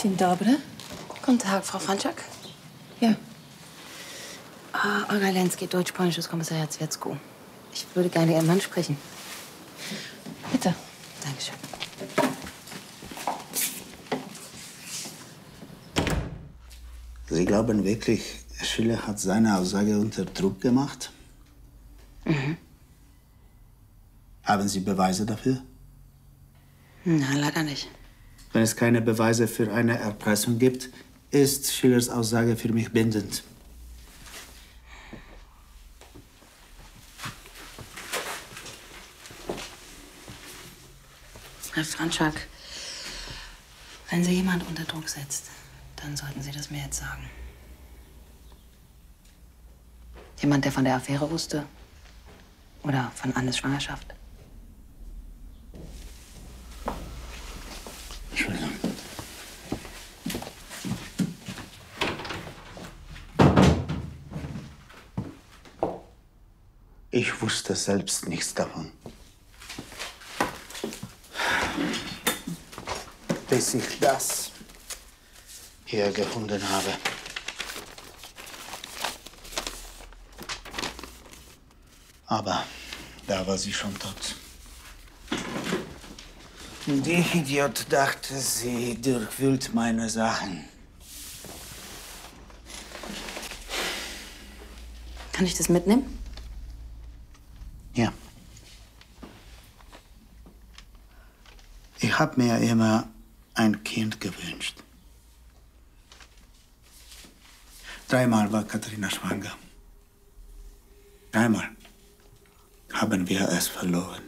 Dzień dobry. Guten Tag, Frau Franczak. Ja. Olga Lenski, Deutsch-Polnisches Kommissariat Zwiecku. Ich würde gerne Ihren Mann sprechen. Bitte. Dankeschön. Sie glauben wirklich, Schiller hat seine Aussage unter Druck gemacht? Mhm. Haben Sie Beweise dafür? Nein, leider nicht. Wenn es keine Beweise für eine Erpressung gibt, ist Schillers Aussage für mich bindend. Herr Franczak, wenn Sie jemand unter Druck setzt, dann sollten Sie das mir jetzt sagen. Jemand, der von der Affäre wusste? Oder von Annes Schwangerschaft? Entschuldigung. Ich wusste selbst nichts davon. Bis ich das hier gefunden habe. Aber da war sie schon tot. Die Idiot dachte, sie durchwühlt meine Sachen. Kann ich das mitnehmen? Ja. Ich habe mir immer ein Kind gewünscht. 3-mal war Katharina schwanger. 3-mal haben wir es verloren.